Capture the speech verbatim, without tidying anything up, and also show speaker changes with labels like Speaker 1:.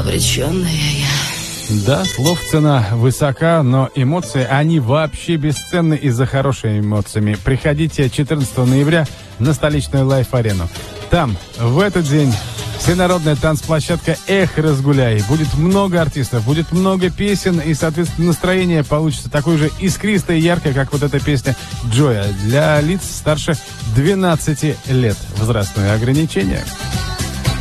Speaker 1: Обреченная я.
Speaker 2: Да, слов цена высока, но эмоции, они вообще бесценны и за хорошими эмоциями. Приходите четырнадцатого ноября на столичную лайф-арену. Там, в этот день, всенародная танцплощадка «Эх, разгуляй». Будет много артистов, будет много песен, и, соответственно, настроение получится такое же искристое и яркое, как вот эта песня «Джоя» для лиц старше двенадцати лет. Возрастное ограничение.